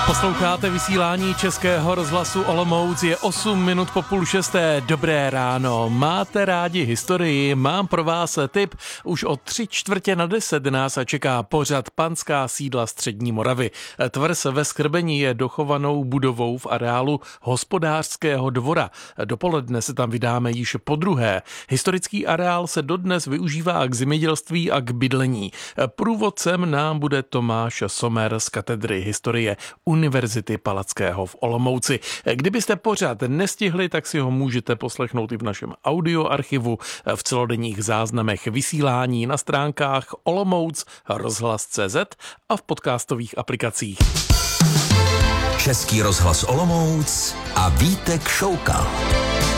Posloucháte vysílání Českého rozhlasu Olomouc, je 8 minut po 5:30. Dobré ráno, máte rádi historii? Mám pro vás tip. Už o 9:45 nás čeká pořad Panská sídla Střední Moravy. Tvrz ve Skrbení je dochovanou budovou v areálu hospodářského dvora. Dopoledne se tam vydáme již podruhé. Historický areál se dodnes využívá k zemědělství a k bydlení. Průvodcem nám bude Tomáš Sommer z katedry historie Univerzity Palackého v Olomouci. Kdybyste pořád nestihli, tak si ho můžete poslechnout i v našem audioarchivu, v celodenních záznamech vysílání na stránkách Olomouc, rozhlas.cz a v podcastových aplikacích. Český rozhlas Olomouc a Vítek Šoukal.